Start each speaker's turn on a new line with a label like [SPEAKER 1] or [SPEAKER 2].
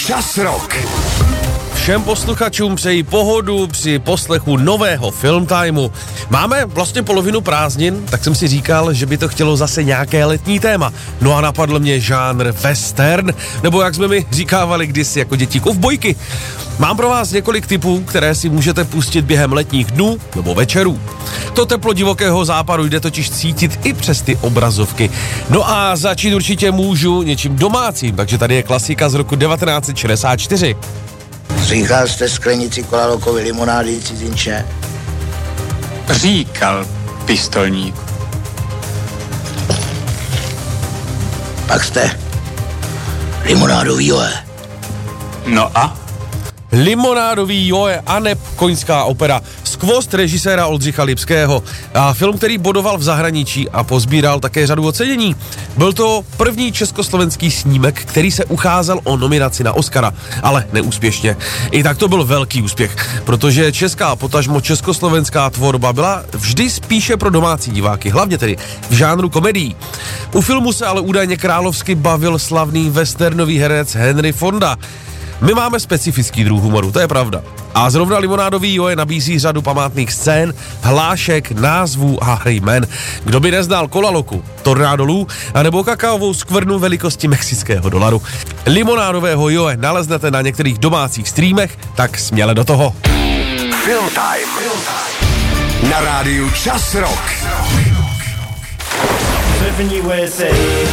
[SPEAKER 1] Čas Rock.
[SPEAKER 2] Všem posluchačům přeji pohodu při poslechu nového Film Timeu. Máme vlastně polovinu prázdnin, tak jsem si říkal, že by to chtělo zase nějaké letní téma. No a napadl mě žánr western, nebo jak jsme mi říkávali kdysi jako děti, kovbojky. Mám pro vás několik tipů, které si můžete pustit během letních dnů nebo večerů. To teplo divokého západu jde totiž cítit i přes ty obrazovky. No a začít určitě můžu něčím domácím, takže tady je klasika z roku 1964.
[SPEAKER 3] Říkal jste sklenici Kolalokovi limonády, cizinče?
[SPEAKER 4] Říkal, pistolník.
[SPEAKER 3] Pak jste limonádový joe.
[SPEAKER 4] No a?
[SPEAKER 2] Limonádový joe aneb koňská opera. Skvost režiséra Oldřicha Lipského. A film, který bodoval v zahraničí a pozbíral také řadu ocenění. Byl to první československý snímek, který se ucházel o nominaci na Oscara, ale neúspěšně. I tak to byl velký úspěch, protože česká, potažmo československá tvorba byla vždy spíše pro domácí diváky, hlavně tedy v žánru komedií. U filmu se ale údajně královsky bavil slavný westernový herec Henry Fonda. My máme specifický druh humoru, to je pravda. A zrovna limonádový joe nabízí řadu památných scén, hlášek, názvů a jmen. Kdo by neznal Kolaloku, Tornádo Lou, anebo kakaovou skvrnu velikosti mexického dolaru. Limonádového joe naleznete na některých domácích streamech, tak směle do toho.
[SPEAKER 1] Film Time. Na rádiu Čas Rock.
[SPEAKER 5] Living USA.